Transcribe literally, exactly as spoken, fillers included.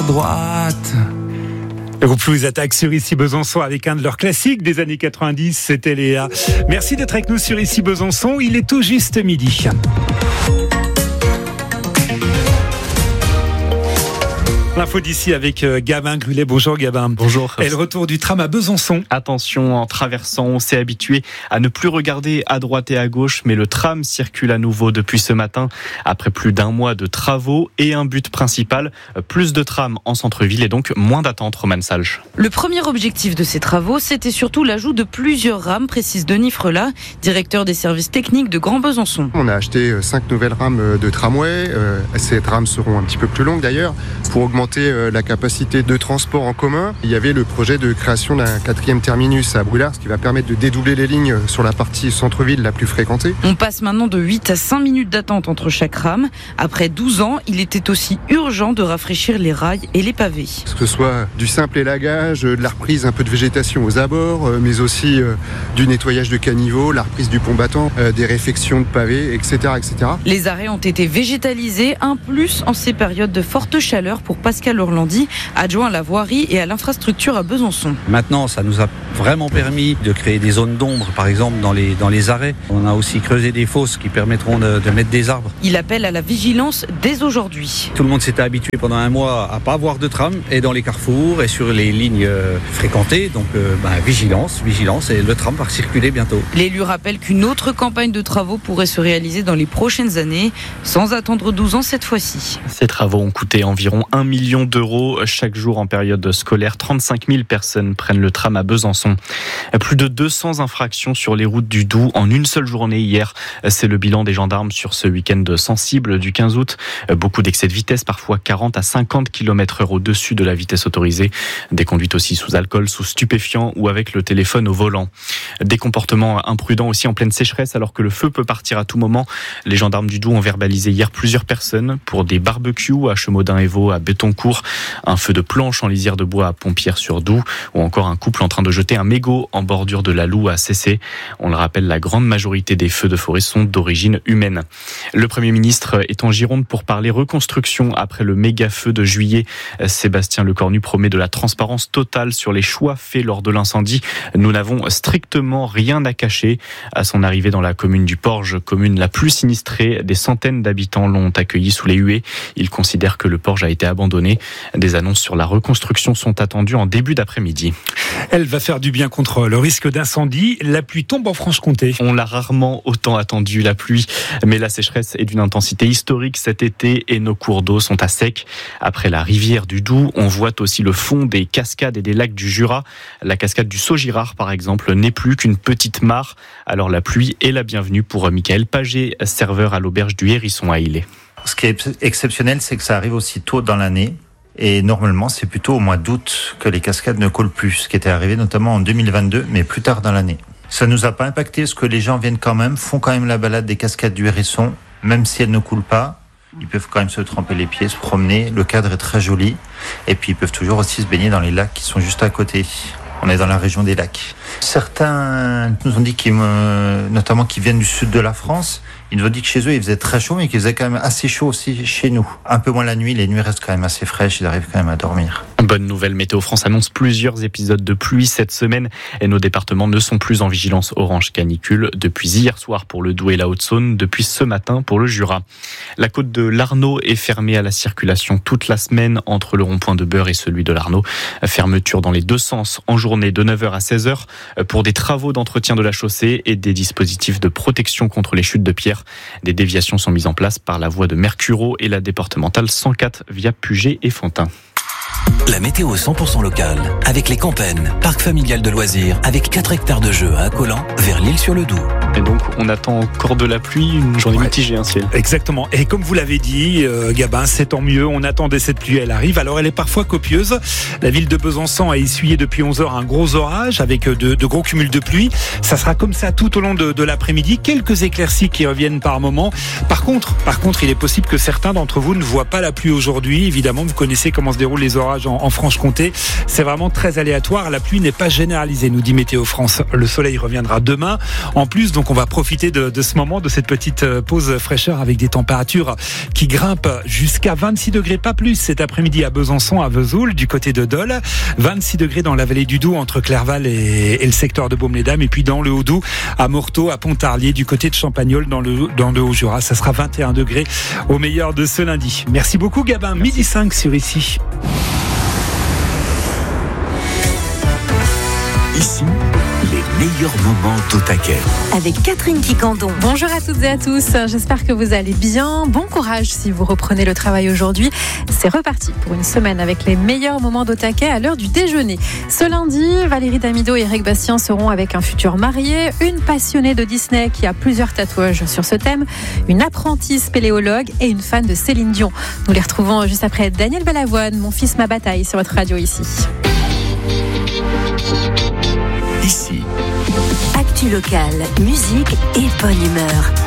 droite. Le groupe Louise attaque sur Ici Besançon avec un de leurs classiques des années quatre-vingt-dix, c'était Léa. Merci d'être avec nous sur Ici Besançon, il est tout juste midi. L'info d'ici avec Gabin Grulet. Bonjour Gabin. Bonjour. Et le retour du tram à Besançon. Attention, en traversant, on s'est habitué à ne plus regarder à droite et à gauche, mais le tram circule à nouveau depuis ce matin, après plus d'un mois de travaux et un but principal, plus de trams en centre-ville et donc moins d'attente. Romane Salch. Le premier objectif de ces travaux, c'était surtout l'ajout de plusieurs rames, précise Denis Frelat, directeur des services techniques de Grand Besançon. On a acheté cinq nouvelles rames de tramway. Ces rames seront un petit peu plus longues d'ailleurs, pour augmenter la capacité de transport en commun. Il y avait le projet de création d'un quatrième terminus à Brûlard, ce qui va permettre de dédoubler les lignes sur la partie centre-ville la plus fréquentée. On passe maintenant de huit à cinq minutes d'attente entre chaque rame. Après douze ans, il était aussi urgent de rafraîchir les rails et les pavés. Que ce soit du simple élagage, de la reprise un peu de végétation aux abords, mais aussi du nettoyage de caniveaux, la reprise du pont battant, des réfections de pavés, et cetera, et cetera. Les arrêts ont été végétalisés, un plus en ces périodes de forte chaleur pour Pascal Orlandi, adjoint à la voirie et à l'infrastructure à Besançon. Maintenant, ça nous a vraiment permis de créer des zones d'ombre, par exemple, dans les, dans les arrêts. On a aussi creusé des fosses qui permettront de, de mettre des arbres. Il appelle à la vigilance dès aujourd'hui. Tout le monde s'était habitué pendant un mois à pas avoir de tram, et dans les carrefours et sur les lignes fréquentées. Donc, euh, bah, vigilance, vigilance, et le tram va circuler bientôt. L'élu rappelle qu'une autre campagne de travaux pourrait se réaliser dans les prochaines années, sans attendre douze ans cette fois-ci. Ces travaux ont coûté environ un million d'euros chaque jour en période scolaire. trente-cinq mille personnes prennent le tram à Besançon. Plus de deux cents infractions sur les routes du Doubs en une seule journée hier. C'est le bilan des gendarmes sur ce week-end sensible du quinze août. Beaucoup d'excès de vitesse, parfois quarante à cinquante kilomètres heure au-dessus de la vitesse autorisée. Des conduites aussi sous alcool, sous stupéfiants ou avec le téléphone au volant. Des comportements imprudents aussi en pleine sécheresse alors que le feu peut partir à tout moment. Les gendarmes du Doubs ont verbalisé hier plusieurs personnes pour des barbecues à Chemaudin-Évaux, à Bétoncourt, un feu de planche en lisière de bois à Pompierre-sur-Doubs ou encore un couple en train de jeter un mégot en bordure de la Loue à Cessé. On le rappelle, la grande majorité des feux de forêt sont d'origine humaine. Le Premier ministre est en Gironde pour parler reconstruction après le méga feu de juillet. Sébastien Lecornu promet de la transparence totale sur les choix faits lors de l'incendie. Nous n'avons strictement rien à cacher. À son arrivée dans la commune du Porge, commune la plus sinistrée, des centaines d'habitants l'ont accueilli sous les huées. Il considère que le Porge a été abandonné. Des annonces sur la reconstruction sont attendues en début d'après-midi. Elle va faire du bien contre le risque d'incendie. La pluie tombe en Franche-Comté. On l'a rarement autant attendu, la pluie. Mais la sécheresse est d'une intensité historique cet été et nos cours d'eau sont à sec. Après la rivière du Doubs, on voit aussi le fond des cascades et des lacs du Jura. La cascade du Saut-Girard, par exemple, n'est plus qu'une petite mare. Alors la pluie est la bienvenue pour Michael Paget, serveur à l'auberge du Hérisson à Illet. Ce qui est exceptionnel, c'est que ça arrive aussi tôt dans l'année. Et normalement, c'est plutôt au mois d'août que les cascades ne coulent plus, ce qui était arrivé notamment en deux mille vingt-deux, mais plus tard dans l'année. Ça nous a pas impacté parce que les gens viennent quand même, font quand même la balade des cascades du Hérisson, même si elles ne coulent pas. Ils peuvent quand même se tremper les pieds, se promener. Le cadre est très joli. Et puis, ils peuvent toujours aussi se baigner dans les lacs qui sont juste à côté. On est dans la région des lacs. Certains nous ont dit qu'ils, notamment qu'ils viennent du sud de la France, ils nous ont dit que chez eux il faisait très chaud, mais qu'il faisait quand même assez chaud aussi chez nous. Un peu moins la nuit, les nuits restent quand même assez fraîches, ils arrivent quand même à dormir. Bonne nouvelle, Météo France annonce plusieurs épisodes de pluie cette semaine et nos départements ne sont plus en vigilance orange canicule depuis hier soir pour le Doubs et la Haute-Saône, depuis ce matin pour le Jura. La côte de l'Arnaud est fermée à la circulation toute la semaine entre le rond-point de Beurre et celui de l'Arnaud. Fermeture dans les deux sens en journée de neuf heures à seize heures pour des travaux d'entretien de la chaussée et des dispositifs de protection contre les chutes de pierres. Des déviations sont mises en place par la voie de Mercuro et la départementale cent quatre via Puget et Fontaine. La météo cent pour cent locale avec les Campennes, parc familial de loisirs avec quatre hectares de jeux à Accolant vers l'Île-sur-le-Doubs. Et donc on attend encore de la pluie, une journée ouais. mitigée, un ciel. Exactement. Et comme vous l'avez dit, euh, Gabin, c'est tant mieux. On attendait cette pluie, elle arrive. Alors elle est parfois copieuse. La ville de Besançon a essuyé depuis onze heures un gros orage avec de, de gros cumuls de pluie. Ça sera comme ça tout au long de, de l'après-midi. Quelques éclaircies qui reviennent par moment. Par contre, par contre, il est possible que certains d'entre vous ne voient pas la pluie aujourd'hui. Évidemment, vous connaissez comment se déroulent les orages en, en Franche-Comté. C'est vraiment très aléatoire. La pluie n'est pas généralisée, nous dit Météo France. Le soleil reviendra demain. En plus, donc on va profiter de, de ce moment, de cette petite pause fraîcheur avec des températures qui grimpent jusqu'à vingt-six degrés, pas plus cet après-midi à Besançon, à Vesoul, du côté de Dole, vingt-six degrés dans la vallée du Doubs entre Clerval et, et le secteur de Baume-les-Dames, et puis dans le Haut-Doubs, à Morteau, à Pontarlier, du côté de Champagnole, dans le, dans le Haut-Jura, ça sera vingt et un degrés au meilleur de ce lundi. Merci beaucoup Gabin, midi cinq sur Ici. Ici, les meilleurs moments d'Au Taquet. Avec Catherine Quicandon. Bonjour à toutes et à tous, j'espère que vous allez bien. Bon courage si vous reprenez le travail aujourd'hui. C'est reparti pour une semaine avec les meilleurs moments d'Au Taquet à l'heure du déjeuner. Ce lundi, Valérie Damido et Eric Bastien seront avec un futur marié, une passionnée de Disney qui a plusieurs tatouages sur ce thème, une apprentie spéléologue et une fan de Céline Dion. Nous les retrouvons juste après Daniel Balavoine, Mon fils, ma bataille, sur votre radio ici. Ici. Actu locale, musique et bonne humeur.